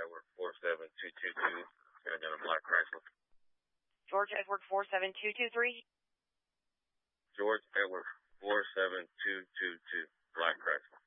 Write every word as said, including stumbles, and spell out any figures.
Edward four seven two two two. Gonna go to Black Chrysler. George Edward four seven two two three. George Edward four seven two two two. Black Chrysler.